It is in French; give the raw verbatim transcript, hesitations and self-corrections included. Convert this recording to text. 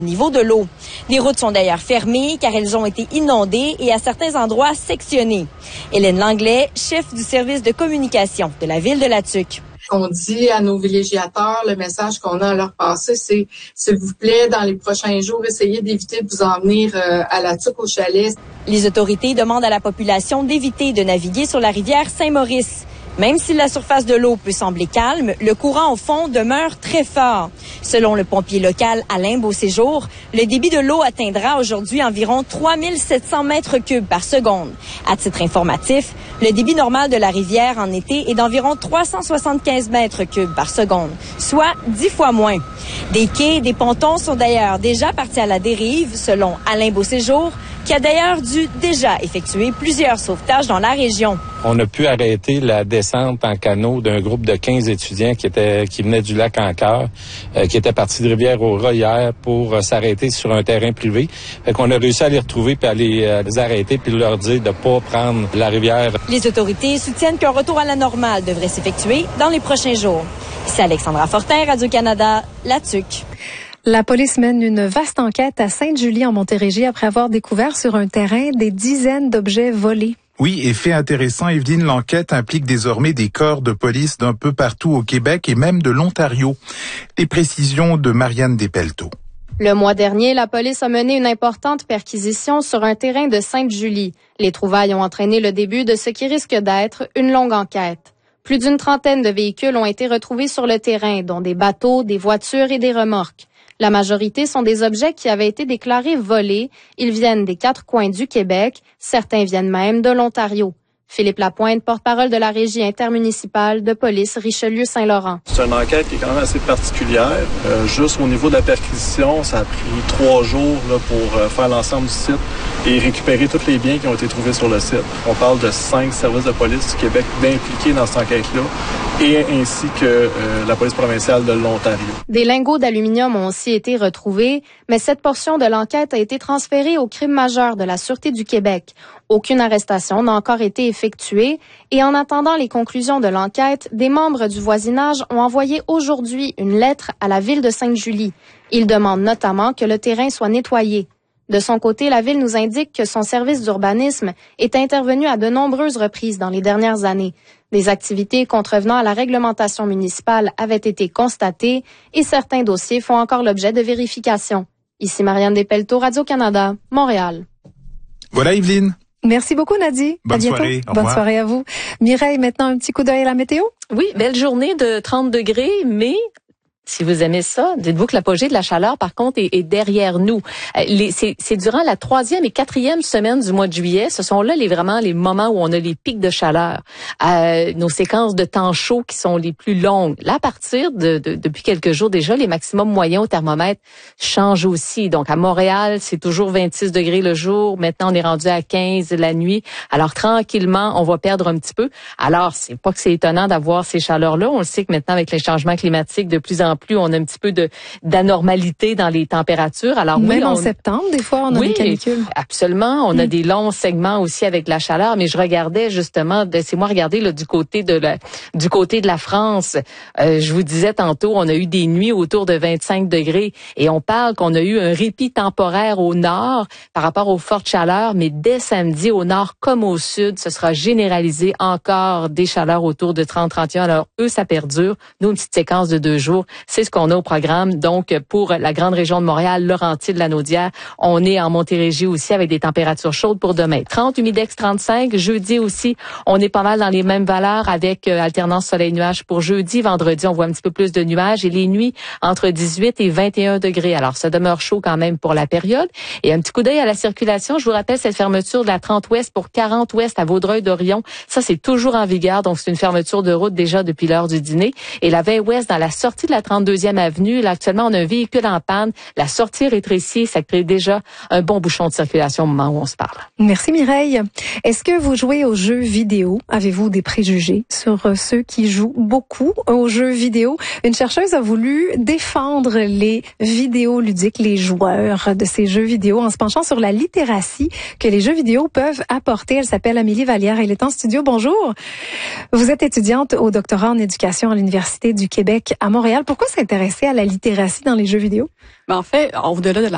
Niveau de l'eau. Les routes sont d'ailleurs fermées car elles ont été inondées et à certains endroits sectionnées. Hélène Langlais, chef du service de communication de la ville de La Tuque. Qu'on dit à nos villégiateurs, le message qu'on a à leur passer, c'est s'il vous plaît, dans les prochains jours, essayez d'éviter de vous en venir euh, à La Tuque au chalet. Les autorités demandent à la population d'éviter de naviguer sur la rivière Saint-Maurice. Même si la surface de l'eau peut sembler calme, le courant au fond demeure très fort. Selon le pompier local Alain Beauséjour, le débit de l'eau atteindra aujourd'hui environ trois mille sept cents mètres cubes par seconde. À titre informatif, le débit normal de la rivière en été est d'environ trois cent soixante-quinze mètres cubes par seconde, soit dix fois moins. Des quais et des pontons sont d'ailleurs déjà partis à la dérive, selon Alain Beauséjour, qui a d'ailleurs dû déjà effectuer plusieurs sauvetages dans la région. On a pu arrêter la descente en canot d'un groupe de quinze étudiants qui étaient qui venaient du lac Ancar, euh, qui étaient partis de Rivière-au-Rat hier pour euh, s'arrêter sur un terrain privé. Fait qu'on a réussi à les retrouver puis à les, euh, les arrêter puis leur dire de pas prendre la rivière. Les autorités soutiennent qu'un retour à la normale devrait s'effectuer dans les prochains jours. C'est Alexandra Fortin, Radio-Canada, La Tuque. La police mène une vaste enquête à Sainte-Julie en Montérégie après avoir découvert sur un terrain des dizaines d'objets volés. Oui, et fait intéressant, Evelyne, l'enquête implique désormais des corps de police d'un peu partout au Québec et même de l'Ontario. Les précisions de Marianne Despelteaux. Le mois dernier, la police a mené une importante perquisition sur un terrain de Sainte-Julie. Les trouvailles ont entraîné le début de ce qui risque d'être une longue enquête. Plus d'une trentaine de véhicules ont été retrouvés sur le terrain, dont des bateaux, des voitures et des remorques. La majorité sont des objets qui avaient été déclarés volés. Ils viennent des quatre coins du Québec. Certains viennent même de l'Ontario. Philippe Lapointe, porte-parole de la Régie intermunicipale de police Richelieu-Saint-Laurent. C'est une enquête qui est quand même assez particulière. Euh, juste au niveau de la perquisition, ça a pris trois jours là, pour euh, faire l'ensemble du site et récupérer tous les biens qui ont été trouvés sur le site. On parle de cinq services de police du Québec impliqués dans cette enquête-là et ainsi que euh, la police provinciale de l'Ontario. Des lingots d'aluminium ont aussi été retrouvés, mais cette portion de l'enquête a été transférée au crime majeur de la Sûreté du Québec. Aucune arrestation n'a encore été effectuée et en attendant les conclusions de l'enquête, des membres du voisinage ont envoyé aujourd'hui une lettre à la ville de Sainte-Julie. Ils demandent notamment que le terrain soit nettoyé. De son côté, la ville nous indique que son service d'urbanisme est intervenu à de nombreuses reprises dans les dernières années. Des activités contrevenant à la réglementation municipale avaient été constatées et certains dossiers font encore l'objet de vérification. Ici Marianne Despelteaux, Radio-Canada, Montréal. Voilà Evelyne. Merci beaucoup, Nadie. Bonne à bientôt. soirée. Au Bonne revoir. soirée à vous. Mireille, maintenant un petit coup d'œil à la météo. Oui, belle journée de trente degrés, mais si vous aimez ça, dites-vous que l'apogée de la chaleur, par contre, est, est derrière nous. Les, c'est, c'est durant la troisième et quatrième semaine du mois de juillet. Ce sont là les vraiment les moments où on a les pics de chaleur. Euh, nos séquences de temps chaud qui sont les plus longues. Là, à partir de, de depuis quelques jours déjà, les maximums moyens au thermomètre changent aussi. Donc, à Montréal, c'est toujours vingt-six degrés le jour. Maintenant, on est rendu à quinze la nuit. Alors, tranquillement, on va perdre un petit peu. Alors, c'est pas que c'est étonnant d'avoir ces chaleurs-là. On le sait que maintenant, avec les changements climatiques, de plus en plus, on a un petit peu de d'anormalité dans les températures. Alors Même oui, en on, septembre, des fois, on a oui, des canicules. Absolument. On mm. a des longs segments aussi avec la chaleur. Mais je regardais justement, laissez-moi regarder là, du côté de la du côté de la France. Euh, je vous disais tantôt, on a eu des nuits autour de vingt-cinq degrés et on parle qu'on a eu un répit temporaire au nord par rapport aux fortes chaleurs. Mais dès samedi, au nord comme au sud, ce sera généralisé encore des chaleurs autour de trente à trente et un. Alors eux, ça perdure. Nous, une petite séquence de deux jours. C'est ce qu'on a au programme. Donc, pour la grande région de Montréal, Laurentides, Lanaudière, on est en Montérégie aussi avec des températures chaudes pour demain. trente, humidex trente-cinq. Jeudi aussi, on est pas mal dans les mêmes valeurs avec euh, alternance soleil-nuage pour jeudi. Vendredi, on voit un petit peu plus de nuages et les nuits entre dix-huit et vingt et un degrés. Alors, ça demeure chaud quand même pour la période. Et un petit coup d'œil à la circulation. Je vous rappelle cette fermeture de la trente ouest pour quarante ouest à Vaudreuil-Dorion. Ça, c'est toujours en vigueur. Donc, c'est une fermeture de route déjà depuis l'heure du dîner. Et la vingt ouest dans la sortie de la trente-deuxième avenue. Là, actuellement, on a un véhicule en panne. La sortie rétrécie, ça crée déjà un bon bouchon de circulation au moment où on se parle. Merci Mireille. Est-ce que vous jouez aux jeux vidéo? Avez-vous des préjugés sur ceux qui jouent beaucoup aux jeux vidéo? Une chercheuse a voulu défendre les vidéos ludiques, les joueurs de ces jeux vidéo en se penchant sur la littératie que les jeux vidéo peuvent apporter. Elle s'appelle Amélie Vallière. Elle est en studio. Bonjour. Vous êtes étudiante au doctorat en éducation à l'Université du Québec à Montréal. Pourquoi s'intéresser à la littératie dans les jeux vidéo? Ben en fait, au-delà de la